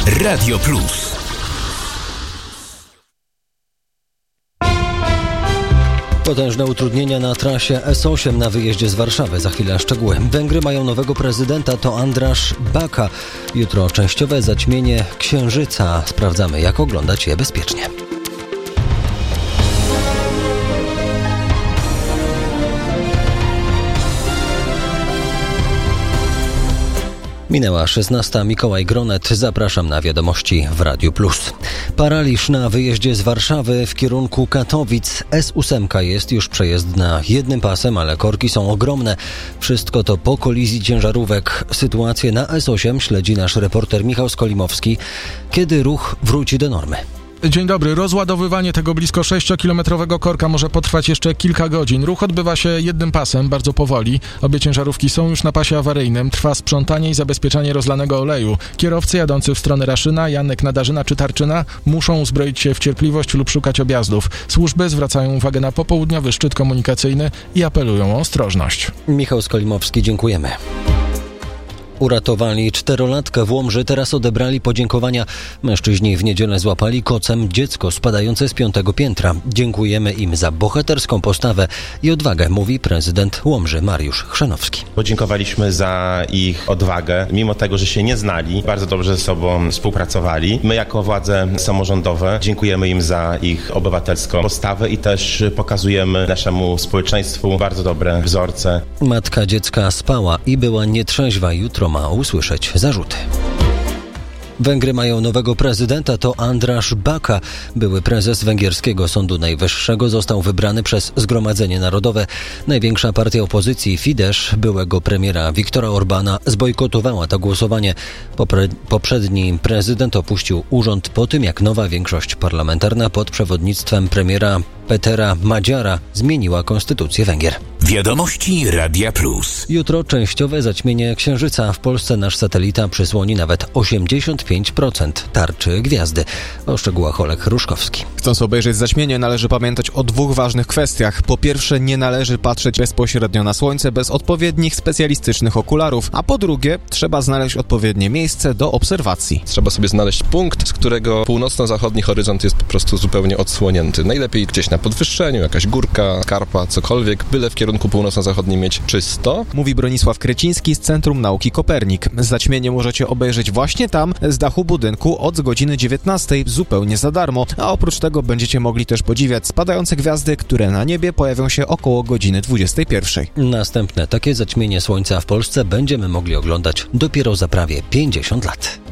Radio Plus. Potężne utrudnienia na trasie S8 na wyjeździe z Warszawy. Za chwilę szczegóły. Węgry mają nowego prezydenta, to András Baka. Jutro częściowe zaćmienie Księżyca. Sprawdzamy, jak oglądać je bezpiecznie. Minęła 16. Mikołaj Gronet. Zapraszam na wiadomości w Radiu Plus. Paraliż na wyjeździe z Warszawy w kierunku Katowic. S8 jest już przejezdna jednym pasem, ale korki są ogromne. Wszystko to po kolizji ciężarówek. Sytuację na S8 śledzi nasz reporter Michał Skolimowski. Kiedy ruch wróci do normy? Dzień dobry. Rozładowywanie tego blisko 6-kilometrowego korka może potrwać jeszcze kilka godzin. Ruch odbywa się jednym pasem, bardzo powoli. Obie ciężarówki są już na pasie awaryjnym. Trwa sprzątanie i zabezpieczanie rozlanego oleju. Kierowcy jadący w stronę Raszyna, Janek, Nadarzyna czy Tarczyna muszą uzbroić się w cierpliwość lub szukać objazdów. Służby zwracają uwagę na popołudniowy szczyt komunikacyjny i apelują o ostrożność. Michał Skolimowski, dziękujemy. Uratowali 4-latkę w Łomży, teraz odebrali podziękowania. Mężczyźni w niedzielę złapali kocem dziecko spadające z 5. piętra. Dziękujemy im za bohaterską postawę i odwagę, mówi prezydent Łomży Mariusz Chrzanowski. Podziękowaliśmy za ich odwagę, mimo tego, że się nie znali, bardzo dobrze ze sobą współpracowali. My jako władze samorządowe dziękujemy im za ich obywatelską postawę i też pokazujemy naszemu społeczeństwu bardzo dobre wzorce. Matka dziecka spała i była nietrzeźwa. Jutro ma usłyszeć zarzuty. Węgry mają nowego prezydenta, to András Baka. Były prezes węgierskiego Sądu Najwyższego został wybrany przez Zgromadzenie Narodowe. Największa partia opozycji Fidesz byłego premiera Viktora Orbána zbojkotowała to głosowanie. Poprzedni prezydent opuścił urząd po tym, jak nowa większość parlamentarna pod przewodnictwem premiera Petera Magyara zmieniła konstytucję Węgier. Wiadomości Radia Plus. Jutro częściowe zaćmienie Księżyca. W Polsce nasz satelita przysłoni nawet 85% tarczy gwiazdy. O szczegółach Olek Ruszkowski. Chcąc obejrzeć zaćmienie, należy pamiętać o dwóch ważnych kwestiach. Po pierwsze, nie należy patrzeć bezpośrednio na Słońce bez odpowiednich specjalistycznych okularów, a po drugie, trzeba znaleźć odpowiednie miejsce do obserwacji. Trzeba sobie znaleźć punkt, z którego północno-zachodni horyzont jest po prostu zupełnie odsłonięty. Najlepiej gdzieś na podwyższeniu, jakaś górka, karpa, cokolwiek, byle w kierunku północno-zachodnim mieć czysto. Mówi Bronisław Kreciński z Centrum Nauki Kopernik. Zaćmienie możecie obejrzeć właśnie tam, z dachu budynku od godziny 19 zupełnie za darmo, a oprócz tego będziecie mogli też podziwiać spadające gwiazdy, które na niebie pojawią się około godziny 21. Następne takie zaćmienie Słońca w Polsce będziemy mogli oglądać dopiero za prawie 50 lat.